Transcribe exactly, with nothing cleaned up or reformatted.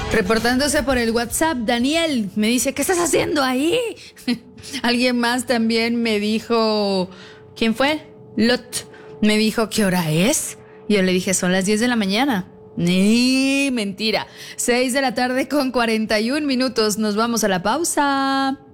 Reportándose por el WhatsApp, Daniel me dice, ¿qué estás haciendo ahí? Alguien más también me dijo, ¿quién fue? Lot, me dijo, ¿qué hora es? Y yo le dije, son las diez de la mañana. ¡Ni! Mentira. seis de la tarde con cuarenta y un minutos. Nos vamos a la pausa.